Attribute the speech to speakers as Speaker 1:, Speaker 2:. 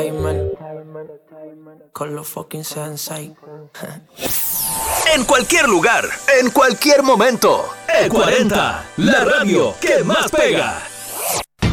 Speaker 1: Entertainment. Con los fucking Sensei.
Speaker 2: En cualquier lugar, en cualquier momento. E40, la radio que más pega.